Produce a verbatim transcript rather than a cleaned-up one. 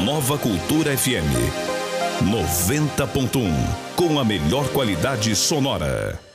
Nova Cultura F M noventa ponto um, com a melhor qualidade sonora.